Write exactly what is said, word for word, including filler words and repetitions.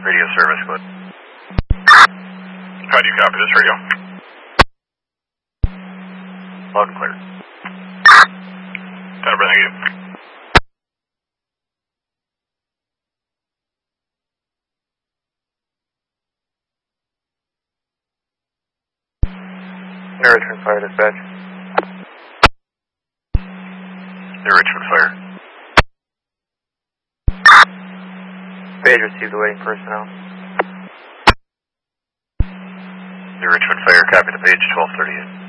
Radio service, good. How do you copy this radio? Loud and clear. Tower, thank you. Air Richmond Fire Dispatch. Air Richmond Fire. Page received awaiting personnel. Air Richmond Fire, copy to page twelve thirty-eight.